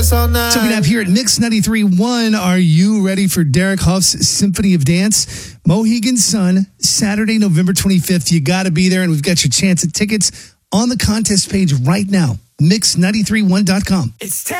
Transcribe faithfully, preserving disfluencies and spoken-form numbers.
dance all night. So we have here at Mix ninety-three point one, are you ready for Derek Huff's Symphony of Dance? Mohegan Sun, Saturday, November twenty-fifth. You got to be there, and we've got your chance at tickets on the contest page right now. mix nine three one dot com. It's